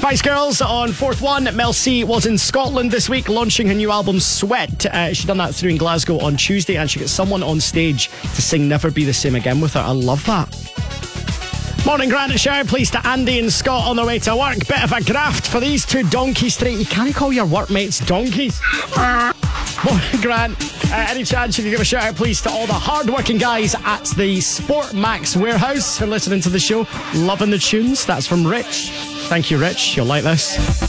Spice Girls on Fourth One. Mel C was in Scotland this week launching her new album Sweat. She done that through in Glasgow on Tuesday, and she got someone on stage to sing Never Be the Same Again with her. I love that. Morning, Grant. Shout out please to Andy and Scott on their way to work. Bit of a graft for these two donkeys straight. You can't call your workmates donkeys. Morning, Grant. Any chance you can give a shout out please to all the hard-working guys at the Sport Max warehouse who are listening to the show, loving the tunes. That's from Rich. Thank you, Rich. You'll like this.